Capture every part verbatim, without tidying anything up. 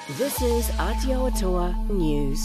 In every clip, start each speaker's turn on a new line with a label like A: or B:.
A: This is Aotearoa News.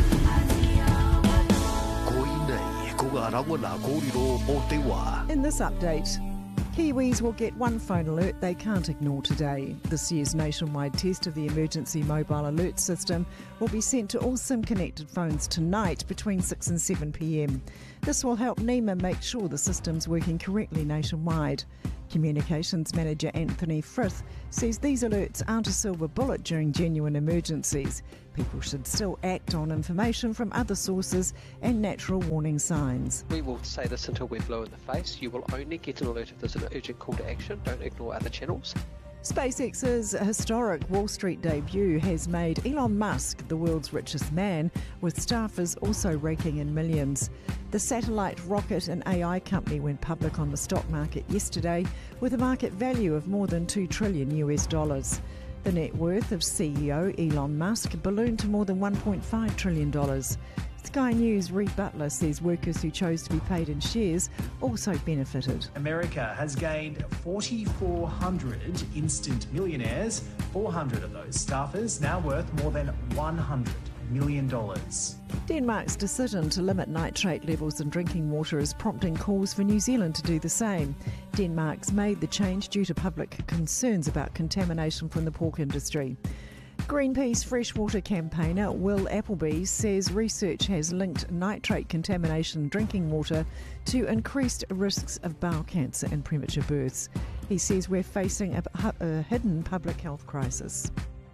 B: In this update, Kiwis will get one phone alert they can't ignore today. This year's nationwide test of the emergency mobile alert system will be sent to all SIM-connected phones tonight between six and seven p m. This will help NEMA make sure the system's working correctly nationwide. Communications Manager Anthony Frith says these alerts aren't a silver bullet during genuine emergencies. People should still act on information from other sources and natural warning signs.
C: We will say this until we're blue in the face. You will only get an alert if there's an urgent call to action. Don't ignore other channels.
B: SpaceX's historic Wall Street debut has made Elon Musk the world's richest man, with staffers also raking in millions. The satellite, rocket and A I company went public on the stock market yesterday with a market value of more than two trillion U S dollars. The net worth of C E O Elon Musk ballooned to more than one point five trillion dollars. Sky News' Reed Butler says workers who chose to be paid in shares also benefited.
D: America has gained four thousand four hundred instant millionaires, four hundred of those staffers now worth more than one hundred million dollars.
B: Denmark's decision to limit nitrate levels in drinking water is prompting calls for New Zealand to do the same. Denmark's made the change due to public concerns about contamination from the pork industry. Greenpeace freshwater campaigner Will Appleby says research has linked nitrate contamination in drinking water to increased risks of bowel cancer and premature births. He says we're facing a, a hidden public health crisis.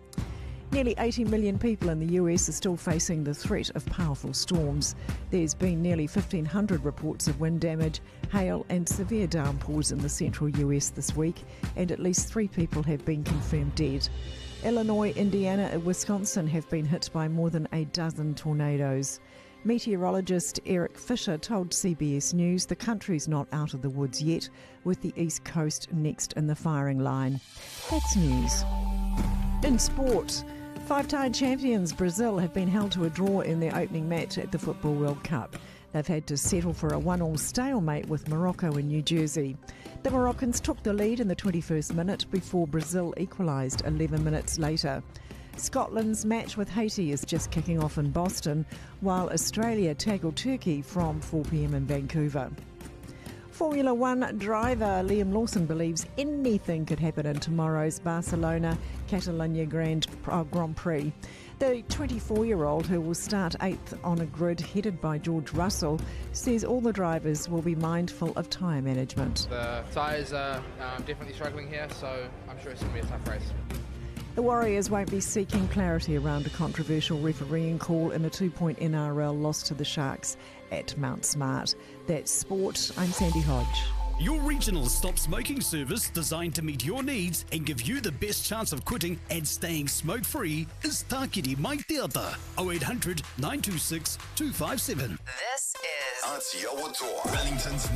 B: Nearly eighty million people in the U S are still facing the threat of powerful storms. There's been nearly fifteen hundred reports of wind damage, hail and severe downpours in the central U S this week, and at least three people have been confirmed dead. Illinois, Indiana and Wisconsin have been hit by more than a dozen tornadoes. Meteorologist Eric Fisher told C B S News the country's not out of the woods yet, with the East Coast next in the firing line. That's news. In sport, five-time champions Brazil have been held to a draw in their opening match at the Football World Cup. They've had to settle for a one all stalemate with Morocco in New Jersey. The Moroccans took the lead in the twenty-first minute before Brazil equalised eleven minutes later. Scotland's match with Haiti is just kicking off in Boston, while Australia tackle Turkey from four p m in Vancouver. Formula One driver Liam Lawson believes anything could happen in tomorrow's Barcelona Catalunya Grand, uh, Grand Prix. The twenty-four-year-old, who will start eighth on a grid headed by George Russell, says all the drivers will be mindful of tyre management.
E: The tyres are um, definitely struggling here, so I'm sure it's going to be a tough race.
B: The Warriors won't be seeking clarity around a controversial refereeing call in a two-point N R L loss to the Sharks at Mount Smart. That's sport. I'm Sandy Hodge.
F: Your regional stop smoking service designed to meet your needs and give you the best chance of quitting and staying smoke-free is Tākiri Mai Te Ata, oh eight hundred, nine two six, two five seven.
A: This is
G: Aotearoa, Wellington's